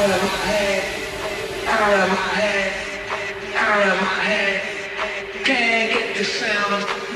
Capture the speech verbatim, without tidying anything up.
of my head, out of my head, out of my head. Can't get the sound.